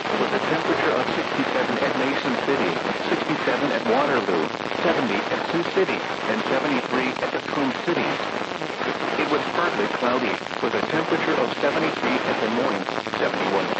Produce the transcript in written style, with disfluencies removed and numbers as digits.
with a temperature of 67 at Mason City, 67 at Waterloo, 70 at Sioux City, and 73 at the Twin Cities. It was partly cloudy, with a temperature of 73 at Des Moines, 71